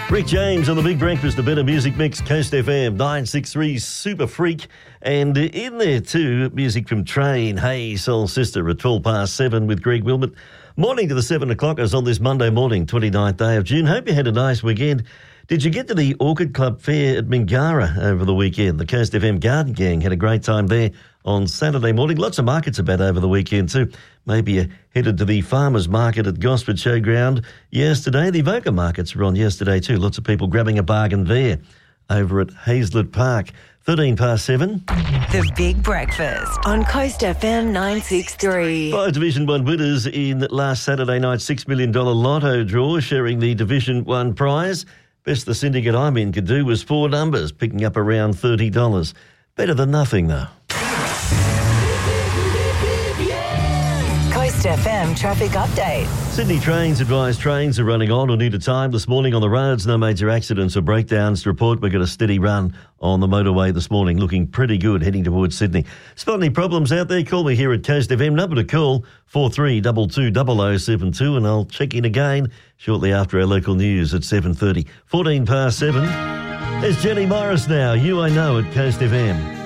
Rick James on the Big Breakfast, the Better Music Mix, Coast FM 963 Super Freak. And in there too, music from Train, Hey Soul Sister at 7:12 with Greg Wilmot. Morning to the 7 o'clockers on this Monday morning, 29th day of June. Hope you had a nice weekend. Did you get to the Orchid Club Fair at Mingara over the weekend? The Coast FM Garden Gang had a great time there on Saturday morning. Lots of markets about over the weekend too. Maybe you headed to the Farmers Market at Gosford Showground yesterday. The Evoca markets were on yesterday too. Lots of people grabbing a bargain there over at Hazlett Park. 7:13. The Big Breakfast on Coast FM 963. 5 Division 1 winners in last Saturday night's $6 million lotto draw, sharing the Division 1 prize. Best the syndicate I'm in could do was 4 numbers, picking up around $30. Better than nothing, though. Coast FM traffic update. Sydney Trains advise trains are running on or near to time this morning on the roads. No major accidents or breakdowns to report. We've got a steady run on the motorway this morning, looking pretty good heading towards Sydney. Spot any problems out there? Call me here at Coast FM. Number to call 43220072, and I'll check in again shortly after our local news at 7:30. 7:14. There's Jenny Morris now. You I Know at Coast FM.